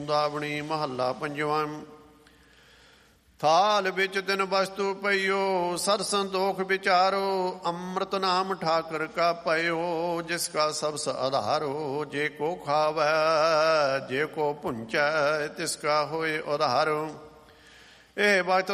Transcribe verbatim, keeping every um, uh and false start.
ਦਾਵਣੀ ਮਹੱਲਾ ਪੰਜਵਾਂ। ਥਾਲ ਵਿੱਚ ਤਿਨ ਵਸਤੂ ਪਈਓ, ਸਰ ਸੰਤੋਖ ਵਿਚਾਰੋ। ਅੰਮ੍ਰਿਤ ਨਾਮ ਠਾਕਰ ਕਾ ਪਇਓ, ਜਿਸ ਕਾ ਸਬਸ ਆਧਾਰੋ। ਜੇ ਕੋ ਖਾਵੈ ਜੇ ਕੋ ਭੁੰਚੈ, ਤਿਸ ਕਾ ਹੋਏ ਉਧਾਰੋ। ਇਹ ਵਕਤ